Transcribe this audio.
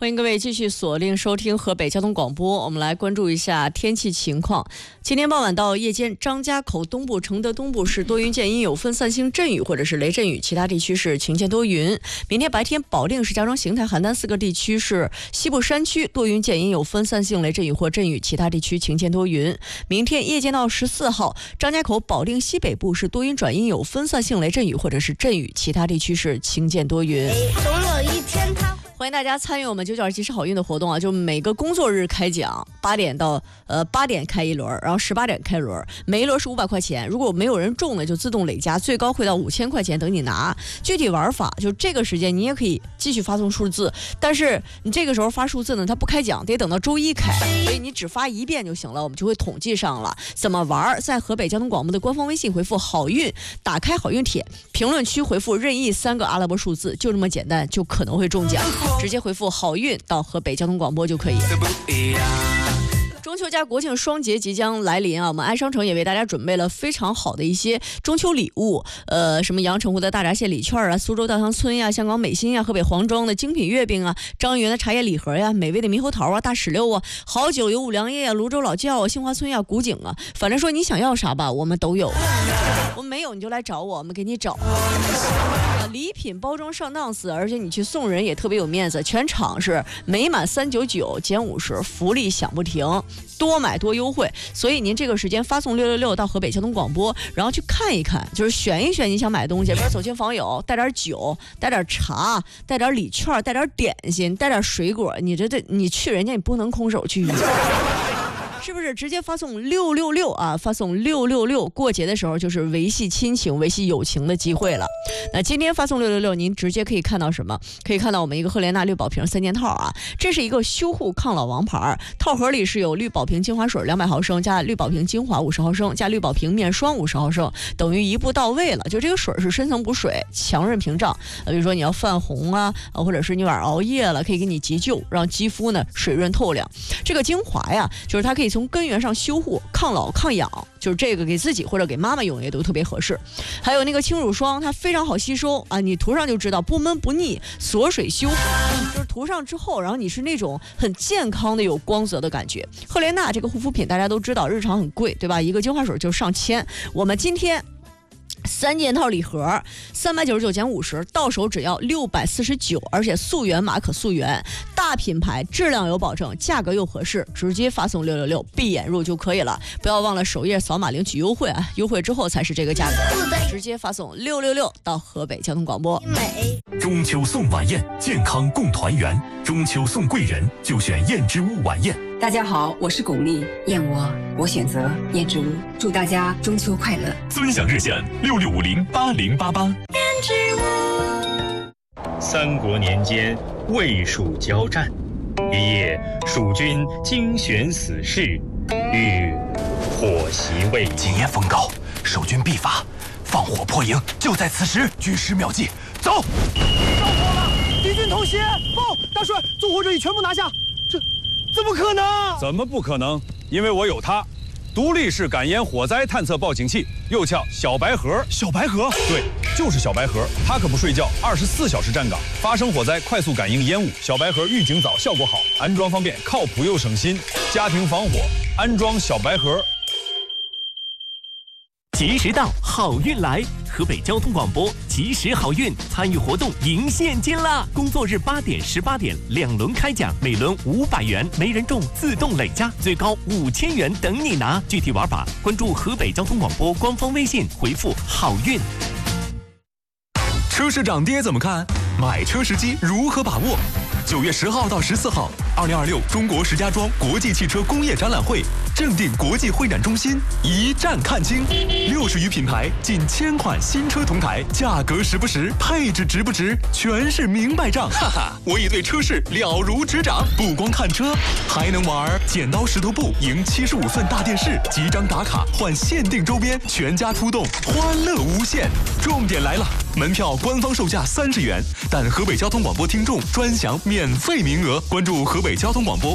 欢迎各位继续锁定收听河北交通广播。我们来关注一下天气情况。今天傍晚到夜间，张家口东部、承德东部是多云见阴，有分散性阵雨或者是雷阵雨，其他地区是晴间多云。明天白天，保定、石家庄、邢台、邯郸4个地区是西部山区多云见阴，有分散性雷阵雨或阵雨，其他地区晴间多云。明天夜间到14号，张家口、保定西北部是多云转阴，有分散性雷阵雨或者是阵雨，其他地区是晴间多云。 总有一天他。 欢迎大家参与我们9.2及时好运的活动啊！就每个工作日开奖，8点开一轮，然后18点开轮，每一轮是500块钱。如果没有人中呢，就自动累加，最高会到5000块钱等你拿。具体玩法就这个时间你也可以继续发送数字，但是你这个时候发数字呢，它不开奖，得等到周一开，所以你只发一遍就行了，我们就会统计上了。怎么玩？在河北交通广播的官方微信回复好运，打开好运帖，评论区回复任意3个阿拉伯数字，就这么简单，就可能会中奖。直接回复好运到河北交通广播就可以。中秋加国庆双节即将来临啊，我们爱商城也为大家准备了非常好的一些中秋礼物，什么阳澄湖的大闸蟹礼券啊，苏州稻香村呀，香港美心呀，河北黄庄的精品月饼啊，张园的茶叶礼盒呀，美味的猕猴桃啊，大石榴啊，好酒有五粮液啊，泸州老窖啊，杏花村呀，古井啊，反正说你想要啥吧，我们都有。我们没有你就来找我们给你找。礼品包装上档次，而且你去送人也特别有面子，全场是每满399减50，福利响不停，多买多优惠。所以您这个时间发送666到河北交通广播，然后去看一看，就是选一选你想买的东西，比如走亲访友，带点酒，带点茶，带点礼券，带点点心，带点水果，你去人家你不能空手去。是不是直接发送666啊？发送666，过节的时候就是维系亲情、维系友情的机会了。那今天发送666，您直接可以看到什么？可以看到我们一个赫莲娜绿宝瓶3件套啊，这是一个修护抗老王牌，套盒里是有绿宝瓶精华水200毫升，加绿宝瓶精华50毫升，加绿宝瓶面霜50毫升，等于一步到位了。就这个水是深层补水、强韧屏障，比如说你要泛红啊，或者是你晚上熬夜了，可以给你急救，让肌肤呢水润透亮。这个精华呀，就是它可以从根源上修护、抗老、抗氧，就是这个给自己或者给妈妈用也都特别合适。还有那个轻乳霜，它非常好吸收啊，你涂上就知道不闷不腻，锁水修复，就是涂上之后，然后你是那种很健康的有光泽的感觉。赫莲娜这个护肤品大家都知道，日常很贵，对吧？一个精华水就上千，我们今天3件套礼盒399减50，到手只要649，而且溯源码可溯源，大品牌质量有保证，价格又合适，直接发送666，闭眼入就可以了。不要忘了首页扫码领取优惠啊，优惠之后才是这个价格。直接发送666到河北交通广播。 中秋送晚宴，健康共团圆。中秋送贵人，就选燕之屋晚宴。 大家好，我是巩俐，燕我选择燕之屋，祝大家中秋快乐。 尊享热线66508088。 燕之屋。 三国年间，魏蜀交战，一夜，蜀军惊选死士，欲火袭魏。 今夜风高，守军必发，放火破营，就在此时。军师妙计，走！ 着火了！敌军偷袭！报，大帅，纵火者已全部拿下。怎么可能？ 怎么不可能？因为我有它，独立式感烟火灾探测报警器，又叫小白盒。 小白盒？ 对，就是小白盒，它可不睡觉，24小时站岗，发生火灾快速感应烟雾。小白盒预警早，效果好，安装方便，靠谱又省心。家庭防火，安装小白盒。 及时到，好运来！河北交通广播及时好运参与活动赢现金啦！工作日8点、18点2轮开奖，每轮500元，没人中自动累加，最高5000元等你拿。具体玩法关注河北交通广播官方微信，回复好运。 车市涨跌怎么看？买车时机如何把握？9月10号到14号，2026中国石家庄国际汽车工业展览会正定国际会展中心一站看清，60余品牌，近1000款新车同台，价格实不实，配置值不值，全是明白账。哈哈，我已对车市了如指掌，不光看车，还能玩剪刀石头布，赢75寸大电视，几张打卡换限定周边，全家出动，欢乐无限。重点来了，门票官方售价30元，但河北交通广播听众专享免费名额。关注河北交通广播